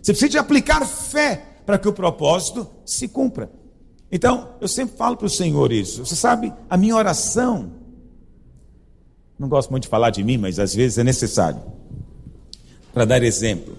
Você precisa de aplicar fé para que o propósito se cumpra. Então, eu sempre falo para o Senhor isso. Você sabe, a minha oração, não gosto muito de falar de mim, mas às vezes é necessário, para dar exemplo.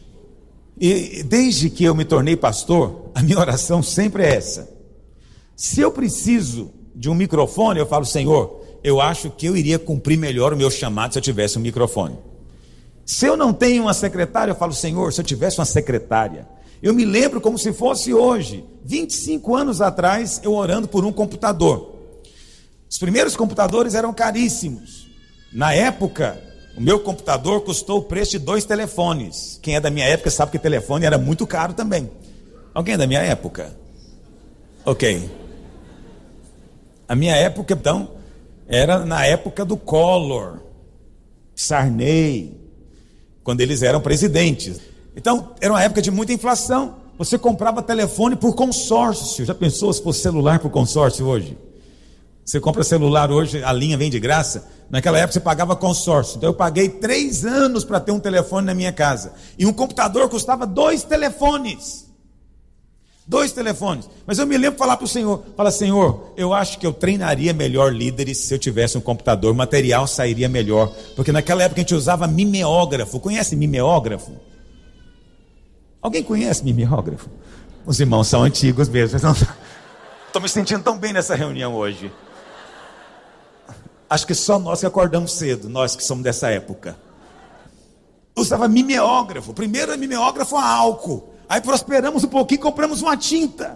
E desde que eu me tornei pastor, a minha oração sempre é essa. Se eu preciso de um microfone, eu falo: Senhor, eu acho que eu iria cumprir melhor o meu chamado se eu tivesse um microfone. Se eu não tenho uma secretária, eu falo: Senhor, se eu tivesse uma secretária. Eu me lembro como se fosse hoje, 25 anos atrás, eu orando por um computador. Os primeiros computadores eram caríssimos. Na época, o meu computador custou o preço de 2 telefones. Quem é da minha época sabe que telefone era muito caro também. Alguém é da minha época? Ok. A minha época, então, era na época do Collor, Sarney, quando eles eram presidentes. Então, era uma época de muita inflação. Você comprava telefone por consórcio. Já pensou se fosse celular por consórcio hoje? Você compra celular hoje, a linha vem de graça. Naquela época você pagava consórcio. Então eu paguei 3 anos para ter um telefone na minha casa. E um computador custava 2 telefones. 2 telefones. Mas eu me lembro de falar para o Senhor: fala, Senhor, eu acho que eu treinaria melhor líderes se eu tivesse um computador. O material sairia melhor. Porque naquela época a gente usava mimeógrafo. Conhece mimeógrafo? Alguém conhece mimeógrafo? Os irmãos são antigos mesmo. Estou me sentindo tão bem nessa reunião hoje. Acho que só nós que acordamos cedo, nós que somos dessa época. Usava mimeógrafo. Primeiro é mimeógrafo a álcool. Aí prosperamos um pouquinho e compramos uma tinta.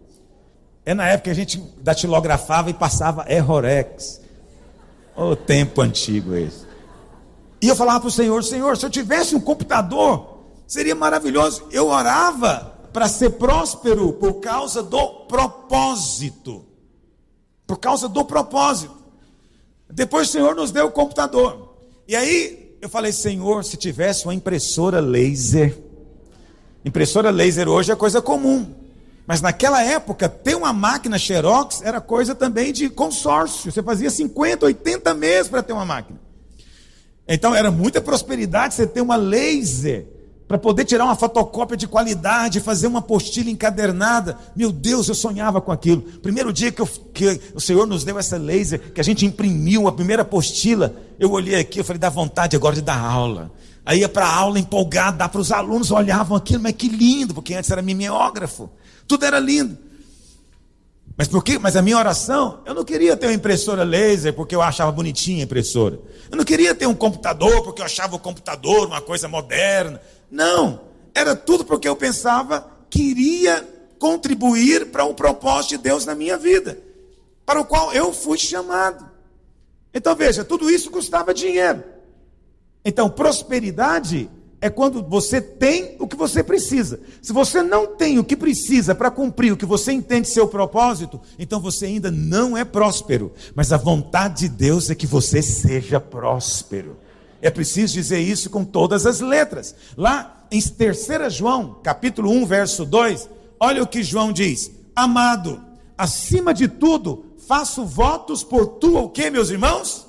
É na época que a gente datilografava e passava Errorex. O tempo antigo esse. E eu falava para o Senhor: Senhor, se eu tivesse um computador, seria maravilhoso. Eu orava para ser próspero por causa do propósito. Por causa do propósito. Depois o Senhor nos deu o computador. E aí eu falei: Senhor, se tivesse uma impressora laser. Impressora laser hoje é coisa comum. Mas naquela época, ter uma máquina Xerox era coisa também de consórcio. Você fazia 50, 80 meses para ter uma máquina. Então era muita prosperidade você ter uma laser para poder tirar uma fotocópia de qualidade, fazer uma apostila encadernada. Meu Deus, eu sonhava com aquilo. Primeiro dia que o Senhor nos deu essa laser, que a gente imprimiu a primeira apostila, eu olhei aqui, eu falei: dá vontade agora de dar aula. Aí ia para a aula empolgado, dá para os alunos, olhavam aquilo, mas que lindo, porque antes era mimeógrafo, tudo era lindo. Mas por quê? Mas a minha oração, eu não queria ter uma impressora laser porque eu achava bonitinha a impressora. Eu não queria ter um computador porque eu achava o computador uma coisa moderna. Não, era tudo porque eu pensava que iria contribuir para o propósito de Deus na minha vida, para o qual eu fui chamado. Então veja, tudo isso custava dinheiro. Então prosperidade é quando você tem o que você precisa. Se você não tem o que precisa para cumprir o que você entende ser o propósito, então você ainda não é próspero. Mas a vontade de Deus é que você seja próspero. É preciso dizer isso com todas as letras. Lá em 3 João, capítulo 1, verso 2, olha o que João diz: amado, acima de tudo, faço votos por tua, o que, meus irmãos?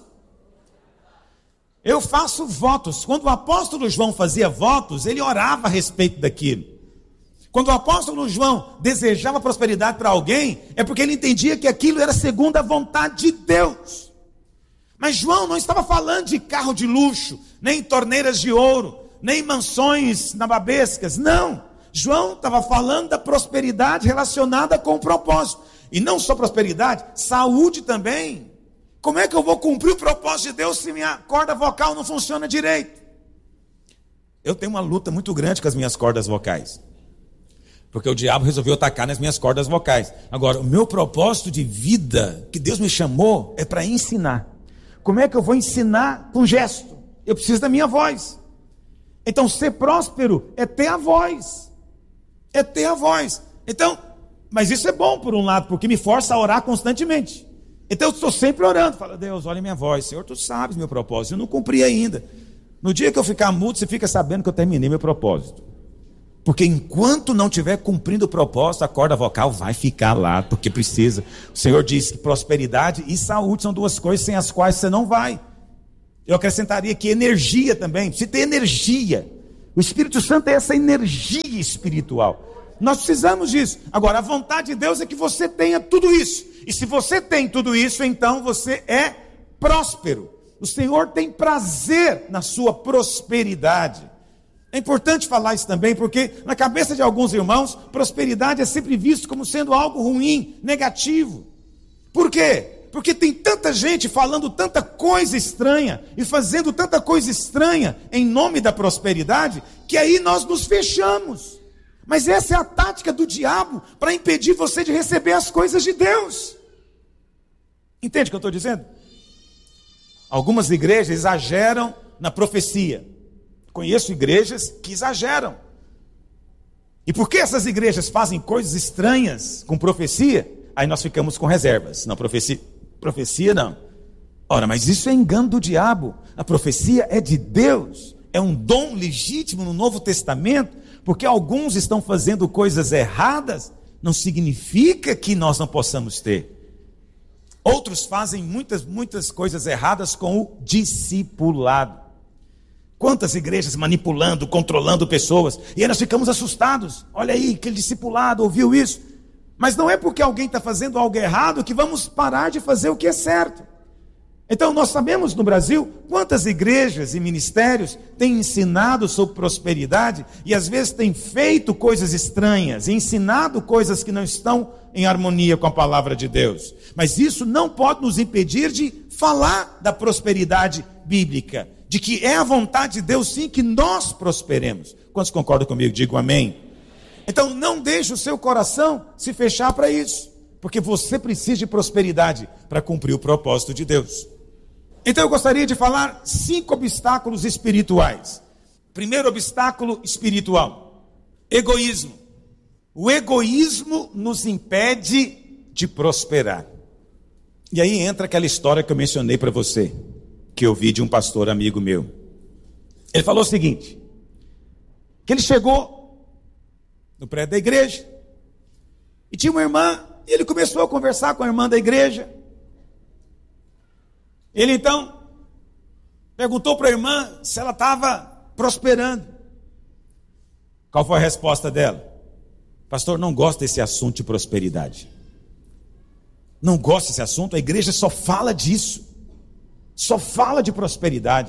Eu faço votos. Quando o apóstolo João fazia votos, ele orava a respeito daquilo. Quando o apóstolo João desejava prosperidade para alguém, é porque ele entendia que aquilo era segundo a vontade de Deus. Mas João não estava falando de carro de luxo, nem torneiras de ouro, nem mansões nababescas, não. João estava falando da prosperidade relacionada com o propósito. E não só prosperidade, saúde também. Como é que eu vou cumprir o propósito de Deus se minha corda vocal não funciona direito? Eu tenho uma luta muito grande com as minhas cordas vocais. Porque o diabo resolveu atacar nas minhas cordas vocais. Agora, o meu propósito de vida, que Deus me chamou, é para ensinar. Como é que eu vou ensinar com gesto? Eu preciso da minha voz. Então, ser próspero é ter a voz. É ter a voz. Então, mas isso é bom por um lado, porque me força a orar constantemente. Então eu estou sempre orando. Fala: Deus, olha minha voz. Senhor, tu sabes meu propósito. Eu não cumpri ainda. No dia que eu ficar mudo, você fica sabendo que eu terminei meu propósito. Porque enquanto não estiver cumprindo o propósito, a corda vocal vai ficar lá, porque precisa. O Senhor diz que prosperidade e saúde são 2 coisas sem as quais você não vai. Eu acrescentaria que energia também. Precisa ter energia O Espírito Santo é essa energia espiritual. Nós precisamos disso. Agora, a vontade de Deus é que você tenha tudo isso. E se você tem tudo isso, então você é próspero. O Senhor tem prazer na sua prosperidade. É importante falar isso também, porque na cabeça de alguns irmãos, prosperidade é sempre visto como sendo algo ruim, negativo. Por quê? Porque tem tanta gente falando tanta coisa estranha e fazendo tanta coisa estranha em nome da prosperidade, que aí nós nos fechamos. Mas essa é a tática do diabo para impedir você de receber as coisas de Deus. Entende o que eu estou dizendo? Algumas igrejas exageram na profecia. Conheço igrejas que exageram. E porque essas igrejas fazem coisas estranhas com profecia, aí nós ficamos com reservas. Não, profecia não. Ora, mas isso é engano do diabo. A profecia é de Deus. É um dom legítimo no Novo Testamento. Porque alguns estão fazendo coisas erradas, não significa que nós não possamos ter. Outros fazem muitas coisas erradas com o discipulado. Quantas igrejas manipulando, controlando pessoas, e aí nós ficamos assustados. Olha aí, aquele discipulado ouviu isso. Mas não é porque alguém está fazendo algo errado que vamos parar de fazer o que é certo. Então nós sabemos no Brasil quantas igrejas e ministérios têm ensinado sobre prosperidade e às vezes têm feito coisas estranhas, ensinado coisas que não estão em harmonia com a palavra de Deus. Mas isso não pode nos impedir de falar da prosperidade bíblica, de que é a vontade de Deus sim que nós prosperemos. Quantos concordam comigo? Digam amém. Então não deixe o seu coração se fechar para isso, porque você precisa de prosperidade para cumprir o propósito de Deus. Então eu gostaria de falar 5 obstáculos espirituais. Primeiro obstáculo espiritual: egoísmo. O egoísmo nos impede de prosperar. E aí entra aquela história que eu mencionei para você, que eu vi de um pastor amigo meu. Ele falou o seguinte, que ele chegou no prédio da igreja, e tinha uma irmã, e ele começou a conversar com a irmã da igreja. Ele então perguntou para a irmã se ela estava prosperando. Qual foi a resposta dela? Pastor, não gosto desse assunto de prosperidade. Não gosto desse assunto, a igreja só fala disso. Só fala de prosperidade.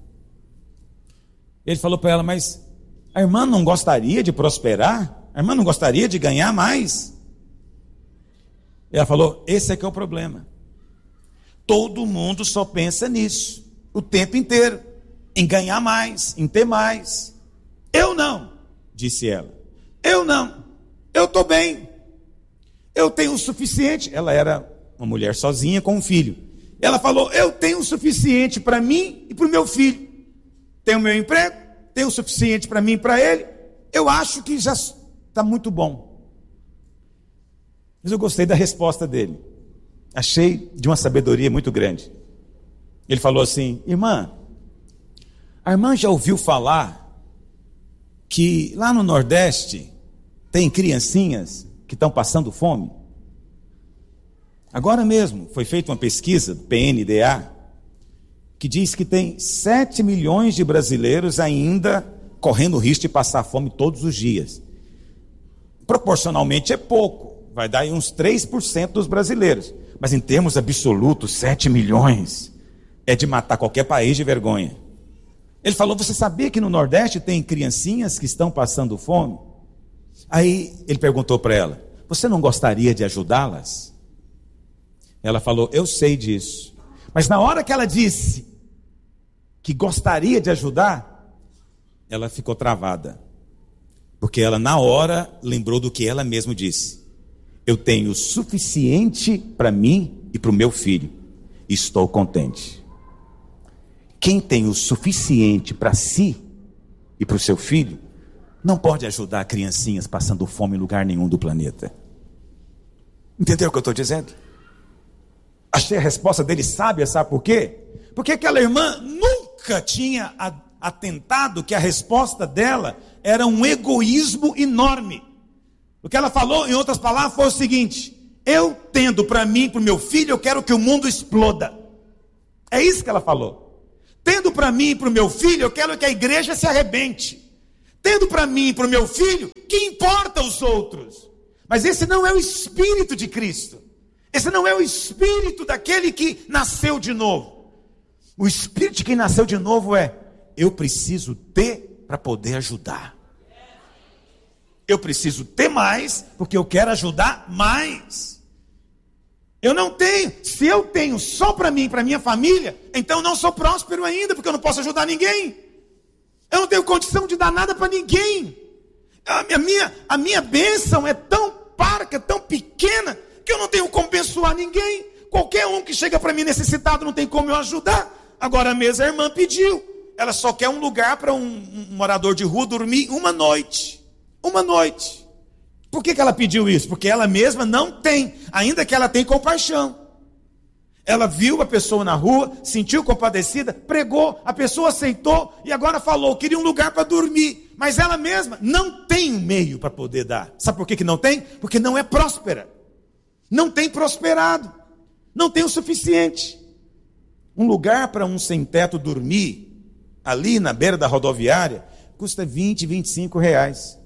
Ele falou para ela, mas a irmã não gostaria de prosperar? A irmã não gostaria de ganhar mais? Ela falou, esse é que é o problema. Todo mundo só pensa nisso, o tempo inteiro, em ganhar mais, em ter mais. Eu não, disse ela. Eu não, eu estou bem. Eu tenho o suficiente. Ela era uma mulher sozinha com um filho. Ela falou, eu tenho o suficiente para mim e para o meu filho. Tenho o meu emprego, tenho o suficiente para mim e para ele. Eu acho que já está muito bom. Mas eu gostei da resposta dele. Achei de uma sabedoria muito grande. Ele falou assim, irmã, a irmã já ouviu falar que lá no Nordeste tem criancinhas que estão passando fome? Agora mesmo foi feita uma pesquisa do PNDA que diz que tem 7 milhões de brasileiros ainda correndo o risco de passar fome todos os dias. Proporcionalmente é pouco, vai dar aí uns 3% dos brasileiros. Mas em termos absolutos, 7 milhões é de matar qualquer país de vergonha. Ele falou, você sabia que no Nordeste tem criancinhas que estão passando fome? Aí ele perguntou para ela, você não gostaria de ajudá-las? Ela falou, eu sei disso. Mas na hora que ela disse que gostaria de ajudar, ela ficou travada. Porque ela na hora lembrou do que ela mesma disse. Eu tenho o suficiente para mim e para o meu filho. Estou contente. Quem tem o suficiente para si e para o seu filho, não pode ajudar criancinhas passando fome em lugar nenhum do planeta. Entendeu o que eu estou dizendo? Achei a resposta dele sábia, sabe por quê? Porque aquela irmã nunca tinha atentado que a resposta dela era um egoísmo enorme. O que ela falou, em outras palavras, foi o seguinte, eu tendo para mim, para o meu filho, eu quero que o mundo exploda. É isso que ela falou. Tendo para mim e para o meu filho, eu quero que a igreja se arrebente. Tendo para mim e para o meu filho, que importa os outros? Mas esse não é o espírito de Cristo. Esse não é o espírito daquele que nasceu de novo. O espírito de quem nasceu de novo é: eu preciso ter para poder ajudar. Eu preciso ter mais, porque eu quero ajudar mais. Eu não tenho, se eu tenho só para mim, para minha família, então eu não sou próspero ainda, porque eu não posso ajudar ninguém. Eu não tenho condição de dar nada para ninguém. A minha bênção é tão parca, tão pequena, que eu não tenho como abençoar ninguém. Qualquer um que chega para mim necessitado não tem como eu ajudar. Agora mesmo a irmã pediu. Ela só quer um lugar para um morador de rua dormir uma noite. Uma noite. Por que ela pediu isso? Porque ela mesma não tem, ainda que ela tenha compaixão. Ela viu a pessoa na rua, sentiu compadecida, pregou, a pessoa aceitou e agora falou, queria um lugar para dormir. Mas ela mesma não tem um meio para poder dar. Sabe por que não tem? Porque não é próspera. Não tem prosperado. Não tem o suficiente. Um lugar para um sem-teto dormir, ali na beira da rodoviária, custa 20, 25 reais.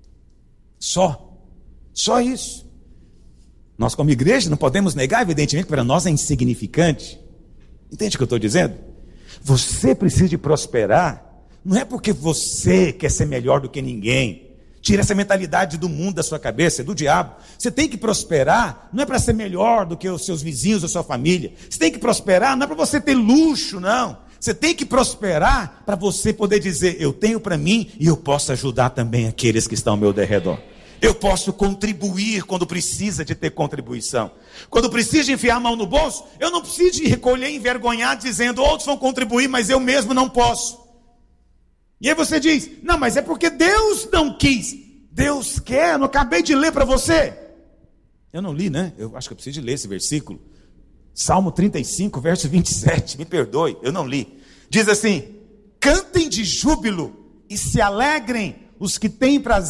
Só isso. Nós como igreja não podemos negar, evidentemente, que para nós é insignificante. Entende o que eu estou dizendo? Você precisa de prosperar, não é porque você quer ser melhor do que ninguém. Tira essa mentalidade do mundo da sua cabeça, é do diabo. Você tem que prosperar, não é para ser melhor do que os seus vizinhos ou sua família. Você tem que prosperar, não é para você ter luxo, não. Você tem que prosperar para você poder dizer, eu tenho para mim e eu posso ajudar também aqueles que estão ao meu derredor. Eu posso contribuir quando precisa de ter contribuição. Quando precisa de enfiar a mão no bolso, eu não preciso de recolher envergonhado dizendo, outros vão contribuir, mas eu mesmo não posso. E aí você diz, não, mas é porque Deus não quis. Deus quer, eu não acabei de ler para você. Eu não li, né? Eu acho que eu preciso de ler esse versículo. Salmo 35, verso 27, me perdoe, eu não li. Diz assim, cantem de júbilo e se alegrem os que têm prazer